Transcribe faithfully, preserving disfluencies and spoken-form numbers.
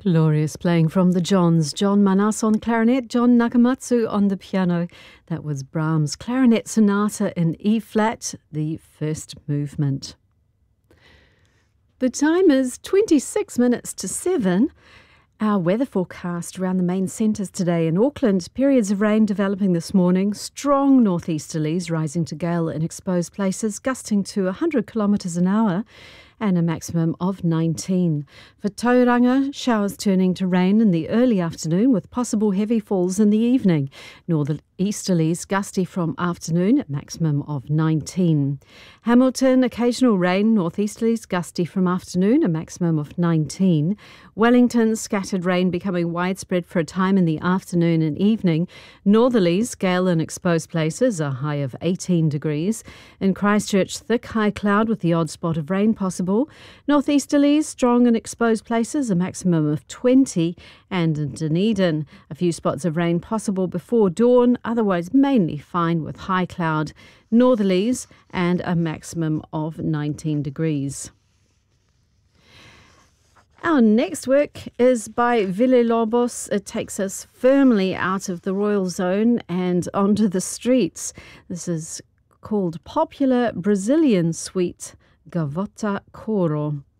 Glorious playing from the Johns. John Manas on clarinet, John Nakamatsu on the piano. That was Brahms' Clarinet Sonata in E-flat, the first movement. The time is twenty-six minutes to seven. Our weather forecast around the main centres today in Auckland. Periods of rain developing this morning. Strong northeasterlies rising to gale in exposed places, gusting to one hundred kilometres an hour and a maximum of nineteen. For Tauranga, showers turning to rain in the early afternoon with possible heavy falls in the evening. Northeasterlies gusty from afternoon at maximum of nineteen. Hamilton, occasional rain, northeasterlies gusty from afternoon, a maximum of nineteen. Wellington, scattered rain becoming widespread for a time in the afternoon and evening. Northerlies, gale in exposed places, a high of eighteen degrees. In Christchurch, thick high cloud with the odd spot of rain possible. Northeasterlies, strong in exposed places, a maximum of twenty. And in Dunedin, a few spots of rain possible before dawn, otherwise mainly fine with high cloud. Northerlies and a maximum of nineteen degrees. Our next work is by Villalobos. It takes us firmly out of the royal zone and onto the streets. This is called Popular Brazilian Suite, Gavota Coro.